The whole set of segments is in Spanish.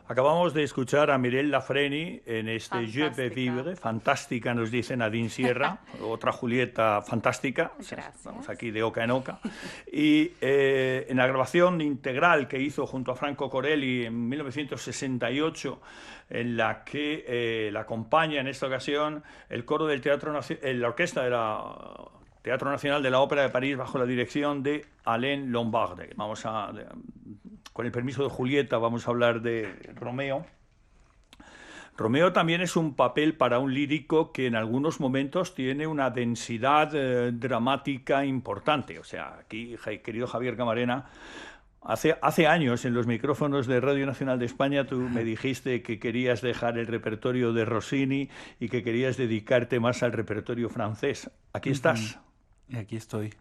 Acabamos de escuchar a Mireille Lafreni en este Je peux Fantástica. vivre, fantástica, nos dice Nadine Sierra, otra Julieta fantástica, o sea, Gracias. vamos aquí de oca en oca. Y en la grabación integral que hizo junto a Franco Corelli en 1968, en la que la acompaña en esta ocasión el coro del Teatro la orquesta de la Teatro Nacional de la Ópera de París bajo la dirección de Alain Lombarde. Con el permiso de Julieta, vamos a hablar de Romeo. Romeo también es un papel para un lírico que en algunos momentos tiene una densidad dramática importante. O sea, aquí, querido Javier Camarena, hace años en los micrófonos de Radio Nacional de España tú me dijiste que querías dejar el repertorio de Rossini y que querías dedicarte más al repertorio francés. Aquí estás. Y aquí estoy.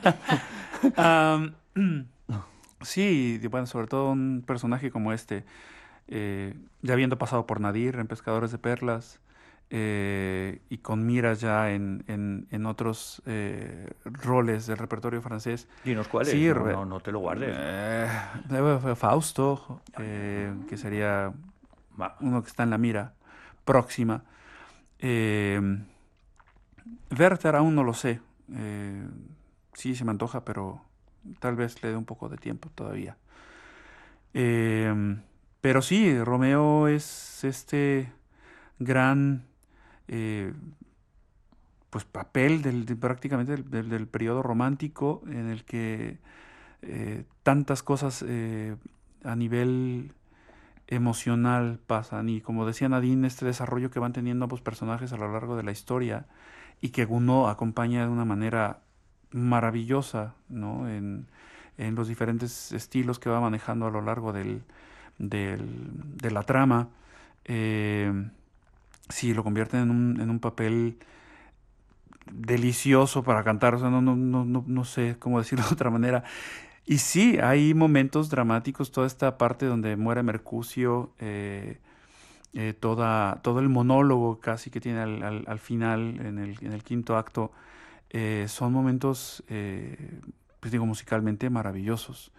Sí, bueno, sobre todo un personaje como este, ya habiendo pasado por Nadir en Pescadores de Perlas, y con miras ya en otros roles del repertorio francés. Dinos cuáles, sí, no te lo guardes. Fausto, que sería uno que está en la mira próxima. Werther aún no lo sé. Sí, se me antoja, pero tal vez le dé un poco de tiempo todavía. Pero sí, Romeo es este gran pues papel prácticamente del periodo romántico en el que tantas cosas a nivel emocional pasan. Y como decía Nadine, este desarrollo que van teniendo ambos personajes a lo largo de la historia y que Gounod acompaña de una manera maravillosa, ¿no? En los diferentes estilos que va manejando a lo largo de la trama. Sí, lo convierte en un papel delicioso para cantar. O sea, no sé cómo decirlo de otra manera. Y sí, hay momentos dramáticos, toda esta parte donde muere Mercucio, todo el monólogo casi que tiene al final, en el quinto acto, son momentos, pues digo, musicalmente maravillosos.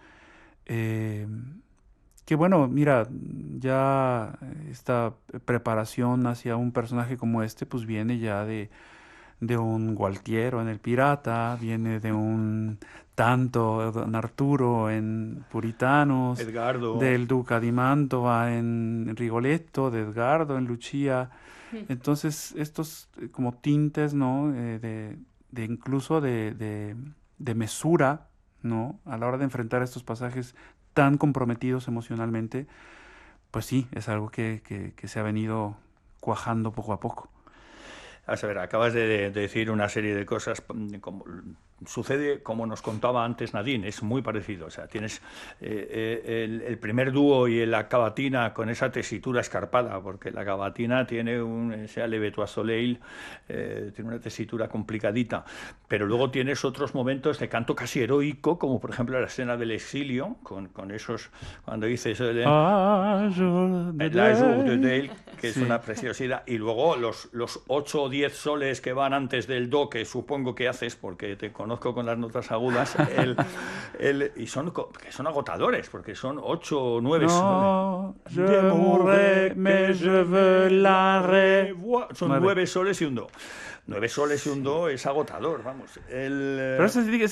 Que bueno, mira, ya esta preparación hacia un personaje como este, pues viene ya de un Gualtiero en El Pirata, viene de un Tanto, don Arturo en Puritanos, Edgardo. del Duca di Mantova en Rigoletto, de Edgardo en Lucia. Entonces, estos como tintes, ¿no? De incluso de mesura, ¿no? A la hora de enfrentar estos pasajes tan comprometidos emocionalmente, pues sí, es algo que se ha venido cuajando poco a poco. A ver, acabas de decir una serie de cosas, sucede como nos contaba antes Nadine, es muy parecido. O sea, tienes el primer dúo y la cavatina con esa tesitura escarpada, porque la cavatina tiene ese Le Beau Soleil, tiene una tesitura complicadita, pero luego tienes otros momentos de canto casi heroico, como por ejemplo la escena del exilio, con esos, cuando dices la Jour de Dale, que es una preciosidad, y luego los 8 o 10 soles que van antes del do, que supongo que haces porque te conozco con las notas agudas, y que son agotadores, porque son 8 o 9 soles. Je mourrai, mais je veux la revoir. Son 9 soles y un do. 9 soles y un do es agotador, vamos. Pero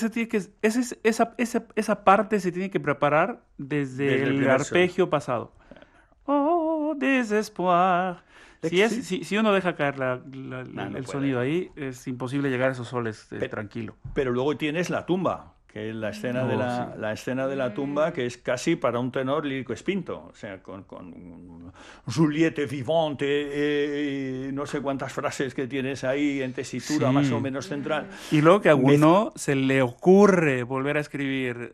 esa parte se tiene que preparar desde el arpegio pasado. Oh, desespoir. Si uno deja caer el sonido ahí, es imposible llegar a esos soles tranquilo. Pero luego tienes la tumba, que es la escena la escena de la tumba, que es casi para un tenor lírico espinto, o sea, con Juliette vivante, no sé cuántas frases que tienes ahí en tesitura más o menos central. Y luego que a uno se le ocurre volver a escribir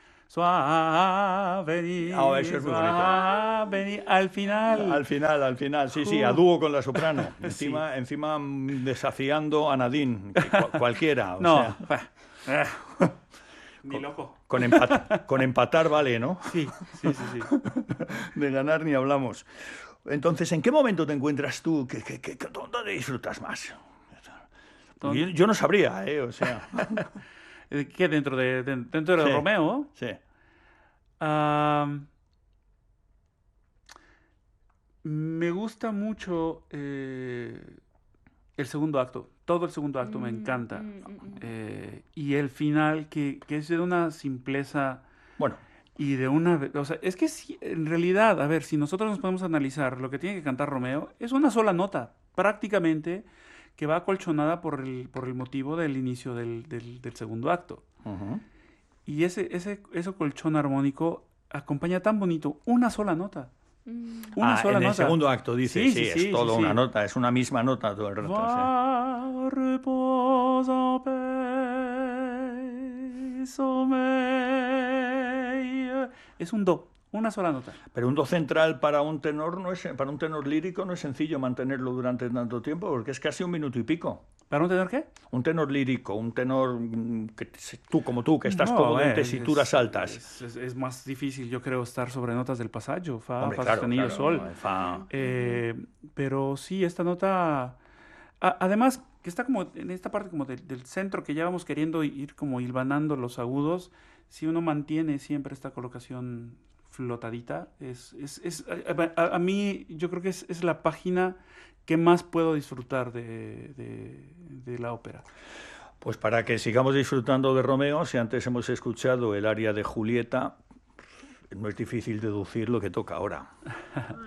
suave, eso es muy bonito. Al final. Sí, a dúo con la soprano. Encima desafiando a Nadine, cualquiera. O sea. Ni loco. Con empatar vale, ¿no? Sí. De ganar ni hablamos. Entonces, ¿en qué momento te encuentras tú? ¿Dónde disfrutas más? Yo no sabría, o sea... ¿Qué? ¿Dentro de sí, Romeo? Sí. Me gusta mucho el segundo acto. Todo el segundo acto me encanta. Y el final, que es de una simpleza Bueno, y de una... O sea, es que en realidad, a ver, si nosotros nos podemos analizar lo que tiene que cantar Romeo, es una sola nota, prácticamente, que va acolchonada por el motivo del inicio del segundo acto. uh-huh. Y ese colchón armónico acompaña tan bonito una sola nota. Una sola En el nota. segundo acto dice, sí, es toda una sí. nota, es una misma nota todo el rato. Va, reposa, peso mei. Es un do, una sola nota. Pero un do central para un tenor para un tenor lírico no es sencillo mantenerlo durante tanto tiempo, porque es casi un minuto y pico. ¿Para un tenor qué? Un tenor lírico, un tenor como tú, que estás No, cómodo en tesituras altas. Es más difícil, yo creo, estar sobre notas del pasaggio, fa, Hombre, fa claro, sostenido, claro, sol. no, fa. Pero sí, esta nota, además que está como en esta parte como del centro que ya vamos queriendo ir como hilvanando los agudos, si uno mantiene siempre esta colocación flotadita, a mí yo creo que es la página que más puedo disfrutar de la ópera. Pues para que sigamos disfrutando de Romeo, si antes hemos escuchado el aria de Julieta, no es difícil deducir lo que toca ahora.